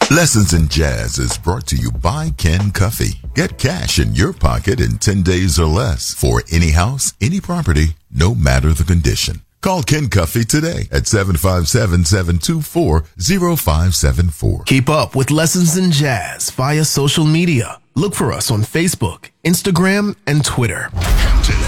Lessons in Jazz is brought to you by Ken Cuffey. Get cash in your pocket in 10 days or less for any house, any property, no matter the condition. Call Ken Cuffey today at 757-724-0574. Keep up with Lessons in Jazz via social media. Look for us on Facebook, Instagram, and Twitter.